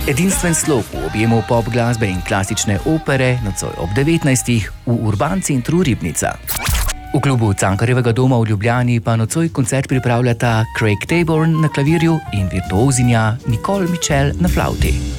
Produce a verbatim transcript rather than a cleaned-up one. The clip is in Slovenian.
Edinstven slog v objemu pop glasbe in klasične opere nocoj ob devetnajstih v Urban centru Ribnica. V klubu Cankarjevega doma v Ljubljani pa nocoj koncert pripravljata Craig Taborn na klavirju in virtuozinja Nicole Michel na flauti.